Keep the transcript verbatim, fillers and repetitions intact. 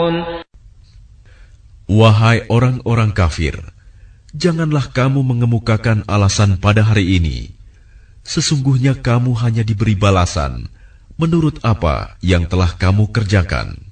Wahai orang-orang kafir, janganlah kamu mengemukakan alasan pada hari ini. Sesungguhnya kamu hanya diberi balasan menurut apa yang telah kamu kerjakan.